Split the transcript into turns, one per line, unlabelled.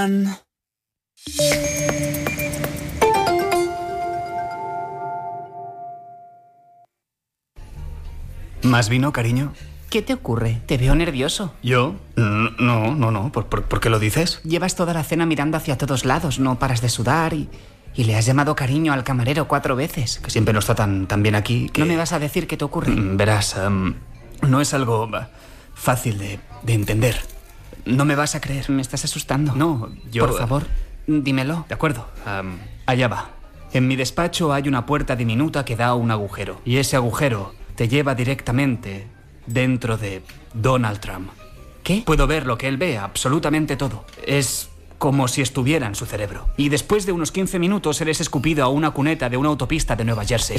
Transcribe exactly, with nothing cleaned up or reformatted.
¿Más vino, cariño?
¿Qué te ocurre? Te veo nervioso.
¿Yo? No, no, no. ¿Por, por, por qué lo dices?
Llevas toda la cena mirando hacia todos lados, no paras de sudar y... Y le has llamado cariño al camarero cuatro veces.
Que siempre no está tan, tan bien aquí que...
¿No me vas a decir qué te ocurre?
Verás, um, no es algo uh, fácil de, de entender. No me vas a creer.
Me estás asustando.
No, yo...
Por favor, dímelo.
De acuerdo. Um, allá va. En mi despacho hay una puerta diminuta que da a un agujero. Y ese agujero te lleva directamente dentro de Donald Trump.
¿Qué?
Puedo ver lo que él ve, absolutamente todo. Es como si estuviera en su cerebro. Y después de unos quince minutos eres escupido a una cuneta de una autopista de Nueva Jersey.